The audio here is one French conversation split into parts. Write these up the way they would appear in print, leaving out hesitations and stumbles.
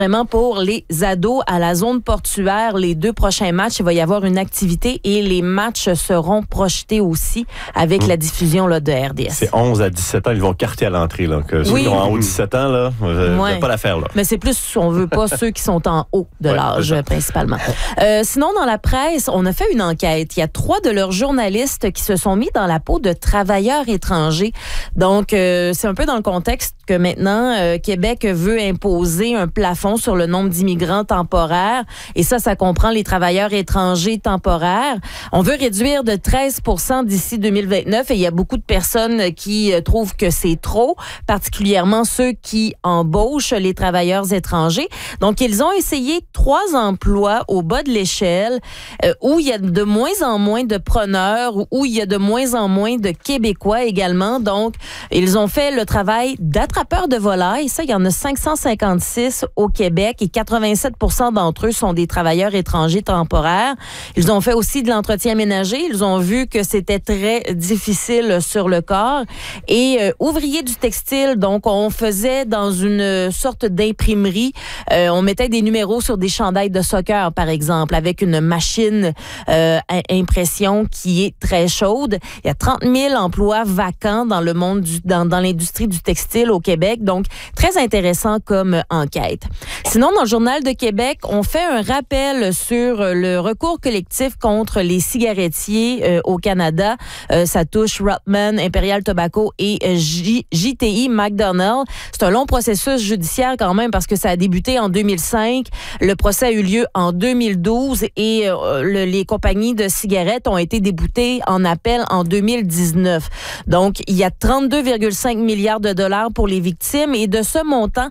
Vraiment pour les ados à la zone portuaire, les 2 prochains matchs, il va y avoir une activité et les matchs seront projetés aussi avec la diffusion là, de RDS. C'est 11 à 17 ans, ils vont carter à l'entrée. Là. Ceux qui ont en haut de 17 ans, là, pas l'affaire. Là. Mais c'est plus, on veut pas ceux qui sont en haut de l'âge, principalement. Sinon, dans la presse, on a fait une enquête. Il y a 3 de leurs journalistes qui se sont mis dans la peau de travailleurs étrangers. Donc, c'est un peu dans le contexte que maintenant, Québec veut imposer un plafond sur le nombre d'immigrants temporaires. Et ça comprend les travailleurs étrangers temporaires. On veut réduire de 13% d'ici 2029 et il y a beaucoup de personnes qui trouvent que c'est trop, particulièrement ceux qui embauchent les travailleurs étrangers. Donc, ils ont essayé 3 emplois au bas de l'échelle où il y a de moins en moins de preneurs, où il y a de moins en moins de Québécois également. Donc, ils ont fait le travail d'attrapeurs de volailles. Ça, il y en a 556 au Québec et 87% d'entre eux sont des travailleurs étrangers temporaires. Ils ont fait aussi de l'entretien ménager. Ils ont vu que c'était très difficile sur le corps. Et ouvriers du textile, donc on faisait dans une sorte d'imprimerie, on mettait des numéros sur des chandails de soccer, par exemple, avec une machine impression qui est très chaude. Il y a 30 000 emplois vacants dans le monde dans l'industrie du textile au Québec. Donc, très intéressant comme enquête. Sinon, dans le Journal de Québec, on fait un rappel sur le recours collectif contre les cigarettiers au Canada. Ça touche Rotman, Imperial Tobacco et JTI McDonald. C'est un long processus judiciaire quand même parce que ça a débuté en 2005. Le procès a eu lieu en 2012 et les compagnies de cigarettes ont été déboutées en appel en 2019. Donc, il y a 32,5 milliards de dollars pour les victimes et de ce montant,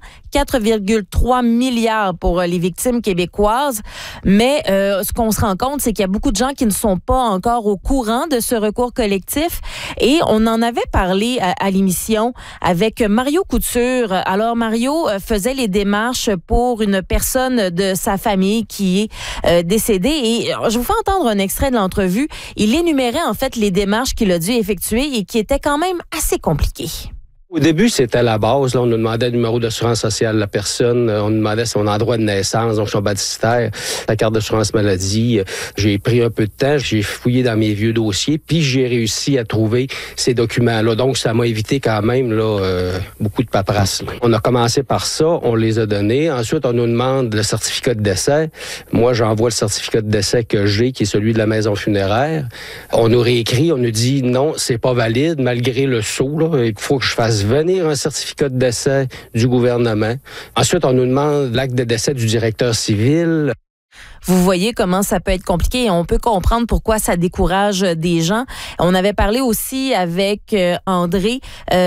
4,3 milliards pour les victimes québécoises. Mais ce qu'on se rend compte, c'est qu'il y a beaucoup de gens qui ne sont pas encore au courant de ce recours collectif. Et on en avait parlé à l'émission avec Mario Couture. Alors, Mario faisait les démarches pour une personne de sa famille qui est décédée. Et je vous fais entendre un extrait de l'entrevue. Il énumérait en fait les démarches qu'il a dû effectuer et qui étaient quand même assez compliquées. Au début, c'était la base. Là, on nous demandait le numéro d'assurance sociale de la personne. On nous demandait son endroit de naissance, donc son baptistère, sa carte d'assurance maladie. J'ai pris un peu de temps. J'ai fouillé dans mes vieux dossiers, puis j'ai réussi à trouver ces documents-là. Donc, ça m'a évité quand même beaucoup de paperasse. Là. On a commencé par ça. On les a donnés. Ensuite, on nous demande le certificat de décès. Moi, j'envoie le certificat de décès que j'ai, qui est celui de la maison funéraire. On nous réécrit. On nous dit non, c'est pas valide, malgré le sceau. Là. Il faut que je fasse venir un certificat de décès du gouvernement. Ensuite, on nous demande l'acte de décès du directeur civil. Vous voyez comment ça peut être compliqué et on peut comprendre pourquoi ça décourage des gens. On avait parlé aussi avec André.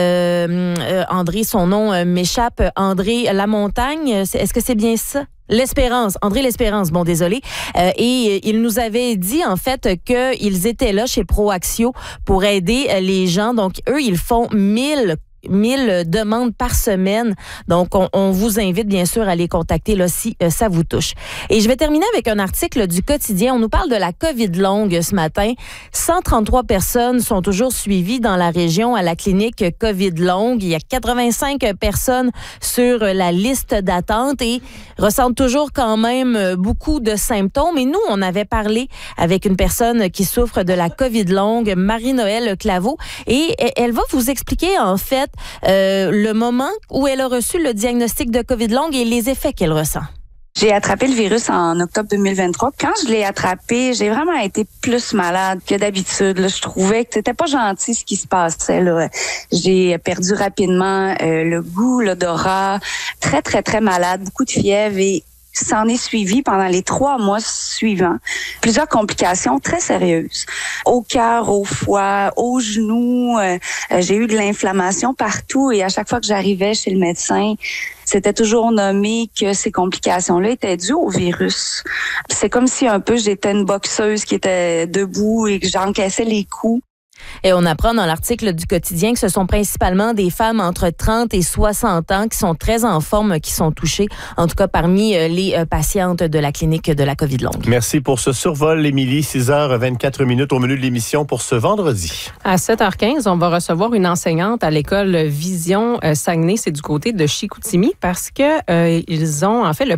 André, son nom m'échappe. André Lamontagne, est-ce que c'est bien ça? L'Espérance, André L'Espérance, bon désolé. Et il nous avait dit en fait qu'ils étaient là chez Proaxio pour aider les gens. Donc eux, ils font 1000 demandes par semaine. Donc, on vous invite bien sûr à les contacter là, si ça vous touche. Et je vais terminer avec un article du Quotidien. On nous parle de la COVID longue ce matin. 133 personnes sont toujours suivies dans la région à la clinique COVID longue. Il y a 85 personnes sur la liste d'attente et ressentent toujours quand même beaucoup de symptômes. Et nous, on avait parlé avec une personne qui souffre de la COVID longue, Marie-Noëlle Claveau, et elle va vous expliquer en fait le moment où elle a reçu le diagnostic de COVID longue et les effets qu'elle ressent. J'ai attrapé le virus en octobre 2023. Quand je l'ai attrapé, j'ai vraiment été plus malade que d'habitude. Là, je trouvais que c'était pas gentil ce qui se passait. Là. J'ai perdu rapidement le goût, l'odorat, très, très, très malade, beaucoup de fièvre et s'en est suivi pendant les 3 mois suivants plusieurs complications très sérieuses. Au cœur, au foie, aux genoux, j'ai eu de l'inflammation partout et à chaque fois que j'arrivais chez le médecin, c'était toujours nommé que ces complications-là étaient dues au virus. C'est comme si un peu j'étais une boxeuse qui était debout et que j'encaissais les coups. Et on apprend dans l'article du Quotidien que ce sont principalement des femmes entre 30 et 60 ans qui sont très en forme, qui sont touchées, en tout cas parmi les patientes de la clinique de la COVID longue. Merci pour ce survol, Émilie. 6h24 au menu de l'émission pour ce vendredi. À 7h15, on va recevoir une enseignante à l'école Vision Saguenay. C'est du côté de Chicoutimi parce que ils ont en fait le